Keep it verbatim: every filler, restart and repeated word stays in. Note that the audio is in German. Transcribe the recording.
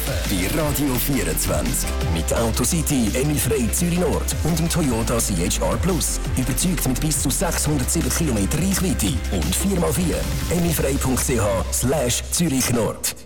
bei Radio vierundzwanzig. Mit Autocity, Emil Frey Zürich Nord und dem Toyota C H R Plus. Überzeugt mit bis zu sechshundertsieben Kilometer Reichweite und vier mal vier. emilfrey punkt c h slash Zürich Nord.